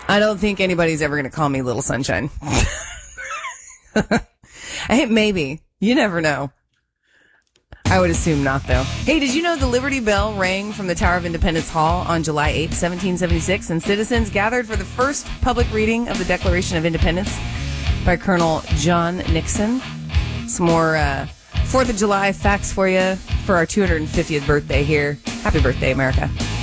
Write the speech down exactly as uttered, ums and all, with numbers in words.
I don't think anybody's ever going to call me Little Sunshine. Hey, maybe. You never know. I would assume not, though. Hey, did you know the Liberty Bell rang from the Tower of Independence Hall on July eighth, seventeen seventy-six, and citizens gathered for the first public reading of the Declaration of Independence by Colonel John Nixon. Some more uh, fourth of July facts for you for our two hundred fiftieth birthday here. Happy birthday, America.